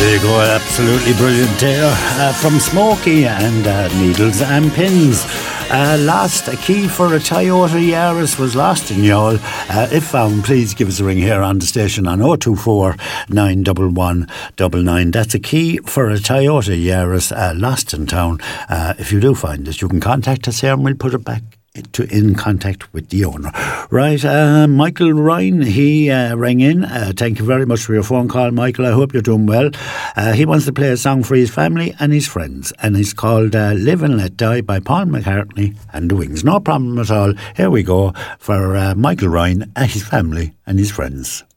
There you go, absolutely brilliant there from Smokey and Needles and Pins. Lost a key for a Toyota Yaris was lost in Youghal. If found, please give us a ring here on the station on 024 911 99. That's a key for a Toyota Yaris lost in town. If you do find it, you can contact us here and we'll put it back in contact with the owner. Right, Michael Ryan, he rang in. Thank you very much for your phone call, Michael. I hope you're doing well. He wants to play a song for his family and his friends, and it's called Live and Let Die by Paul McCartney and the Wings. No problem at all. Here we go for Michael Ryan and his family and his friends.